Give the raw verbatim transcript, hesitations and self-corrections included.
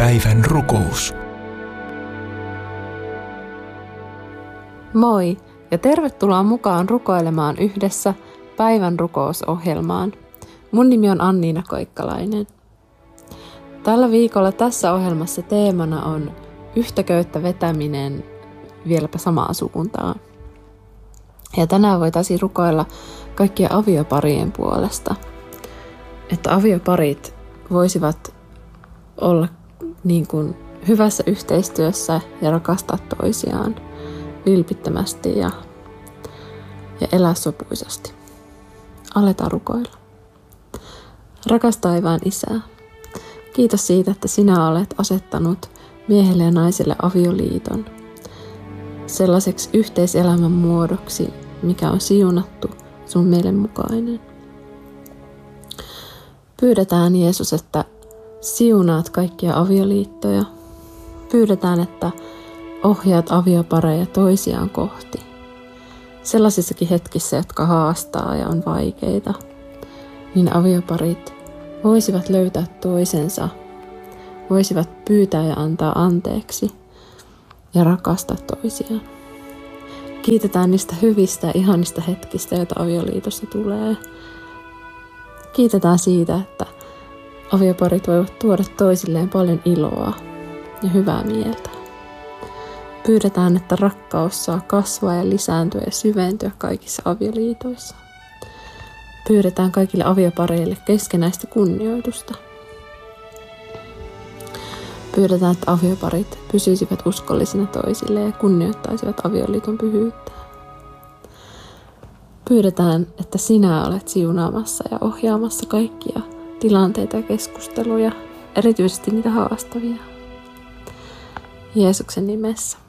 Päivän rukous. Moi ja tervetuloa mukaan rukoilemaan yhdessä päivän rukousohjelmaan. Mun nimi on Anniina Koikkalainen. Tällä viikolla tässä ohjelmassa teemana on yhtä köyttä vetäminen vieläpä samaa suuntaan. Ja tänään voitaisiin rukoilla kaikkia avioparien puolesta, että avioparit voisivat olla niin kuin hyvässä yhteistyössä ja rakastaa toisiaan vilpittömästi ja, ja elää sopuisasti. Aletaan rukoilla. Rakas taivaan Isä, kiitos siitä, että sinä olet asettanut miehelle ja naiselle avioliiton sellaiseksi yhteiselämän muodoksi, mikä on siunattu sun mielen mukainen. Pyydetään Jeesus, että siunaat kaikkia avioliittoja. Pyydetään, että ohjaat aviopareja toisiaan kohti. Sellaisissakin hetkissä, jotka haastaa ja on vaikeita, niin avioparit voisivat löytää toisensa, voisivat pyytää ja antaa anteeksi ja rakastaa toisiaan. Kiitetään niistä hyvistä ja ihanista hetkistä, joita avioliitosta tulee. Kiitetään siitä, että avioparit voivat tuoda toisilleen paljon iloa ja hyvää mieltä. Pyydetään, että rakkaus saa kasvaa ja lisääntyä ja syventyä kaikissa avioliitoissa. Pyydetään kaikille aviopareille keskenäistä kunnioitusta. Pyydetään, että avioparit pysyisivät uskollisina toisille ja kunnioittaisivat avioliiton pyhyyttä. Pyydetään, että sinä olet siunaamassa ja ohjaamassa kaikkia tilanteita ja keskusteluja, erityisesti niitä haastavia. Jeesuksen nimessä.